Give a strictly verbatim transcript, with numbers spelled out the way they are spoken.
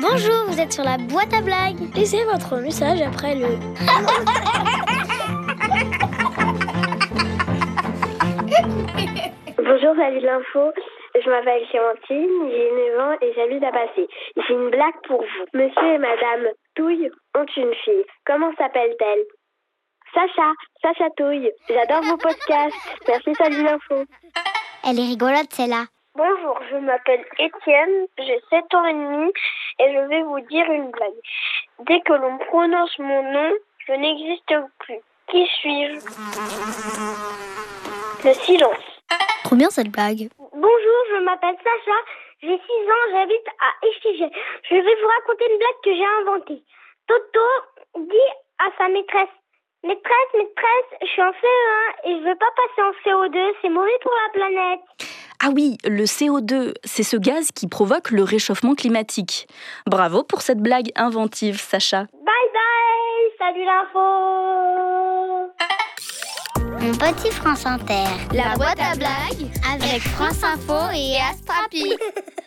Bonjour, vous êtes sur la boîte à blagues. Laissez votre message après le... Bonjour, salut de l'info. Je m'appelle Clémentine, j'ai neuf ans et j'habite à Passy. J'ai une blague pour vous. Monsieur et madame Touille ont une fille. Comment s'appelle-t-elle? Sacha, Sacha Touille. J'adore vos podcasts. Merci, salut l'info. Elle est rigolote, celle-là. Bonjour, je m'appelle Étienne, j'ai sept ans et demi et je vais vous dire une blague. Dès que l'on prononce mon nom, je n'existe plus. Qui suis-je? Le silence. Trop bien cette blague. Bonjour, je m'appelle Sacha, j'ai six ans, j'habite à Échigé. Je vais vous raconter une blague que j'ai inventée. Toto dit à sa maîtresse: Maîtresse, maîtresse, je suis en C E un et je veux pas passer en C O deux, c'est mauvais pour la planète. Ah oui, le C O deux, c'est ce gaz qui provoque le réchauffement climatique. Bravo pour cette blague inventive, Sacha. Bye bye, salut l'info. Mon petit France Inter. La boîte à blagues Avec France Info et Astrapi.